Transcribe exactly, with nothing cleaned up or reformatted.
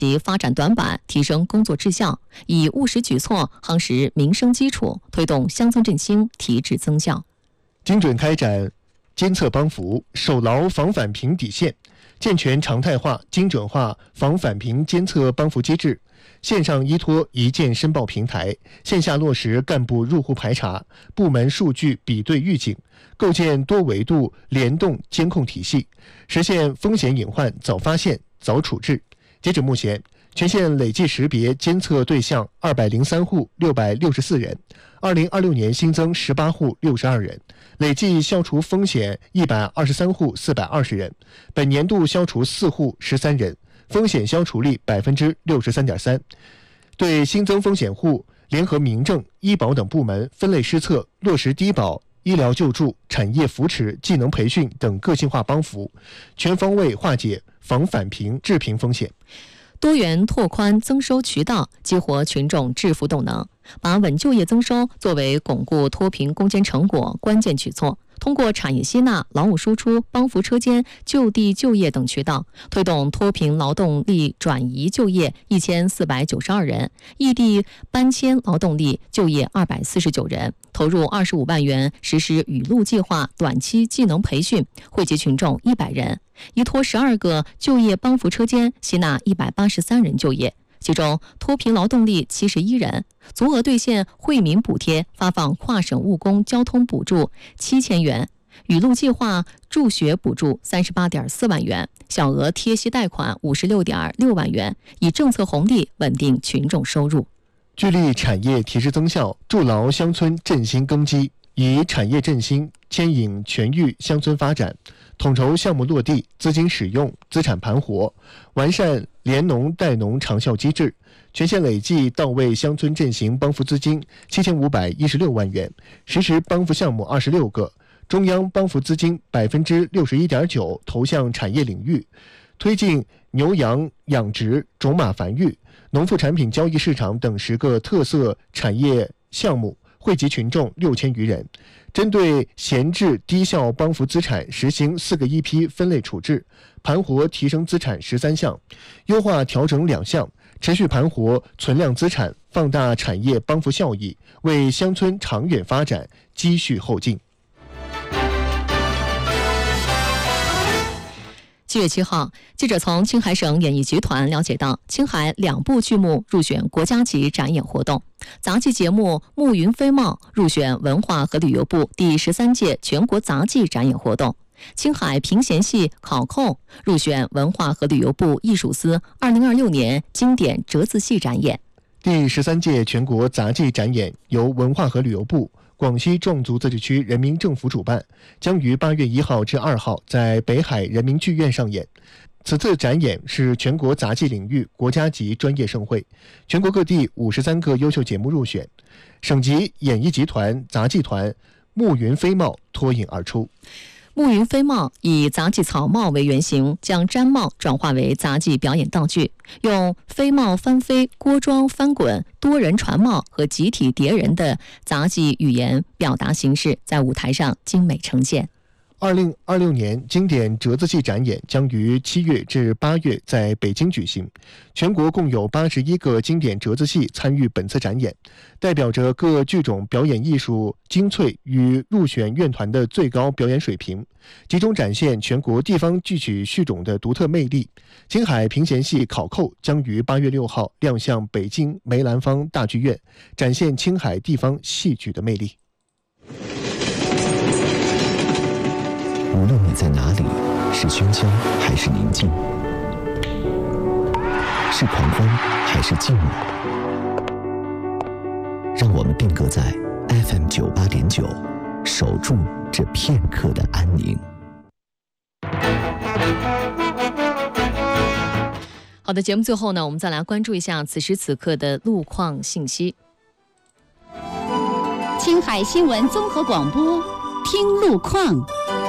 及发展短板，提升工作质效，以务实举措夯实民生基础，推动乡村振兴提质增效。 精准开展监测帮扶，守牢防返贫底线，健全常态化、精准化防返贫监测帮扶机制，线上依托一键申报平台，线下落实干部入户排查、部门数据比对预警，构建多维度联动监控体系，实现风险隐患早发现、早处置。截止目前，全县累计识别监测对象二百零三户六百六十四人，二零二六年新增十八户六十二人，累计消除风险一百二十三户四百二十人，本年度消除四户十三人，风险消除率百分之六十三点三。对新增风险户，联合民政、医保等部门分类施策，落实低保、医疗救助、产业扶持、技能培训等个性化帮扶，全方位化解防返贫致贫风险。 多元拓宽增收渠道，激活群众致富动能，把稳就业增收作为巩固脱贫攻坚成果关键举措。通过产业吸纳、劳务输出、帮扶车间、就地就业等渠道，推动脱贫劳动力转移就业一千四百九十二人，异地搬迁劳动力就业二百四十九人，投入二十五万元实施雨露计划短期技能培训，惠及群众一百人，依托十二个就业帮扶车间，吸纳一百八十三人就业。其中脱贫劳动力七十一人，足额兑现惠民补贴，发放跨省务工交通补助七千元，雨露计划助学补助三十八点四万元，小额贴息贷款五十六点六万元，以政策红利稳定群众收入。 聚力产业提质增效，筑牢乡村振兴根基，以产业振兴牵引全域乡村发展，统筹项目落地、资金使用、资产盘活，完善联农带农长效机制。全县累计到位乡村振兴帮扶资金七千五百一十六万元，实施帮扶项目二十六个，中央帮扶资金百分之六十一点九投向产业领域，推进牛羊养殖、种马繁育、农副产品交易市场等十个特色产业项目，惠及群众六千余人。针对闲置低效帮扶资产，实行四个一批分类处置，盘活提升资产十三项，优化调整两项，持续盘活存量资产，放大产业帮扶效益，为乡村长远发展积蓄后劲。 七月七号，记者从青海省演艺集团了解到，青海两部剧目入选国家级展演活动。杂技节目《暮云飞帽》入选文化和旅游部第十三届全国杂技展演活动。青海评弦戏《考扣》入选文化和旅游部艺术司二零二六年经典折子戏展演。 第十三届全国杂技展演由文化和旅游部、广西壮族自治区人民政府主办，将于八月一号至二号在北海人民剧院上演。此次展演是全国杂技领域国家级专业盛会，全国各地五十三个优秀节目入选，省级演艺集团杂技团暮云飞帽脱颖而出。 暮云飞帽以杂技草帽为原型，将毡帽转化为杂技表演道具，用飞帽翻飞、锅庄翻滚、多人传帽和集体叠人的杂技语言表达形式，在舞台上精美呈现。 二零二六年经典折子戏展演将于七月至八月在北京举行，全国共有八十一个经典折子戏参与本次展演，代表着各剧种表演艺术精粹与入选院团的最高表演水平，集中展现全国地方剧曲戏种的独特魅力。青海评弦戏《考扣》将于八月六号亮相北京梅兰芳大剧院，展现青海地方戏曲的魅力。 无论你在哪里，是喧嚣还是宁静，是狂欢还是静默，让我们定格在 F M 九八点九，守住这片刻的安宁。 好的，节目最后呢，我们再来关注一下此时此刻的路况信息。 青海新闻综合广播，听路况。